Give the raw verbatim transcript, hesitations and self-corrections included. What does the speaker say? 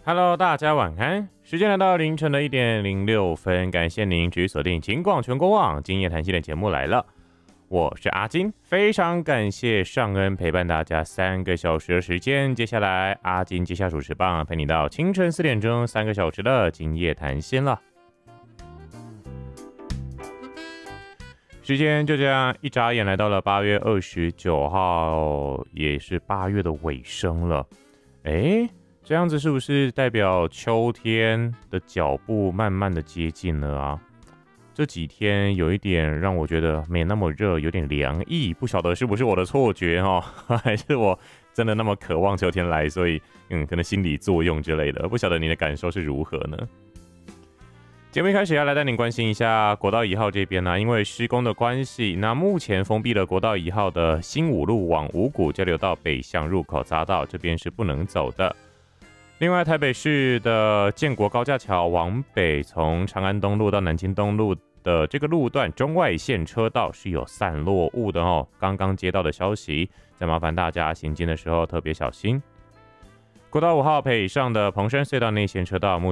Hello，大家晚安。时间来到凌晨的一点零六分，感谢您继续锁定金广全国网今夜谈心的节目来了。我是阿金，非常感谢尚恩陪伴大家三个小时的时间。接下来，阿金接下主持棒，陪你到清晨四点钟，三个小时的今夜谈心了。时间就这样一眨眼来到了八月二十九号，也是八月的尾声了。哎，这样子是不是代表秋天的脚步慢慢的接近了啊？这几天有一点让我觉得没那么热，有点凉意，不晓得是不是我的错觉哦，还是我真的那么渴望秋天来，所以嗯，可能心理作用之类的，不晓得你的感受是如何呢？节目一开始要来带您关心一下国道一号这边呢、啊，因为施工的关系，那目前封闭了国道一号的新五路往五股交流道北向入口匝道，这边是不能走的。另外，台北市的建国高架桥往北，从长安东路到南京东路的这个路段中外线车道是有散落物的哦。刚刚接到的消息，再麻烦大家行进的时候特别小心。国道五号北上的蓬山隧道内线车道，目